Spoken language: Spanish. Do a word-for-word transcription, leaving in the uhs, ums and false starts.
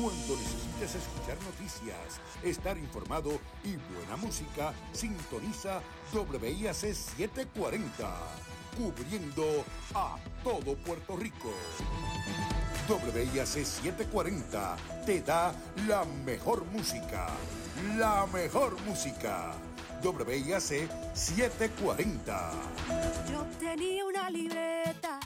Cuando necesites escuchar noticias, estar informado y buena música, sintoniza W I A C setecientos cuarenta, cubriendo a todo Puerto Rico. W I A C setecientos cuarenta te da la mejor música, la mejor música. W I A C setecientos cuarenta. Yo tenía una libreta